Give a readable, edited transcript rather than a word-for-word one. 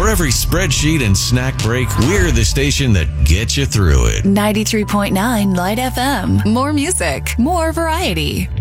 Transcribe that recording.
For every spreadsheet and snack break, we're the station that gets you through it. 93.9 Light FM. More music, more variety.